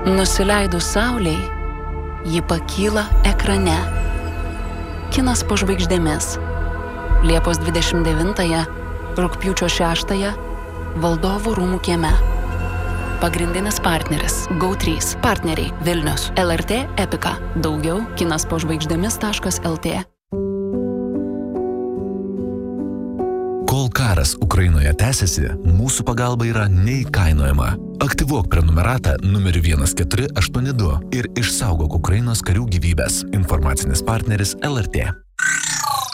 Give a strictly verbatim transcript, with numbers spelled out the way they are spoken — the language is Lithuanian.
Nusileidus saulei, ji pakyla ekrane. Kinas po žvaigždėmis. Liepos dvidešimt devintąją, rugpjūčio šeštąją, Valdovų rūmų kieme. Pagrindinis partneris Go trys. Partneriai Vilnius, L R T, Epika. Daugiau kinas po žvaigždėmis taškas L T. Kol karas Ukrainoje tęsiasi, mūsų pagalba yra neįkainojama. Aktyvuok prenumeratą numeriu vienas keturi aštuoni du ir išsaugok Ukrainos karių gyvybes. Informacinis partneris L R T.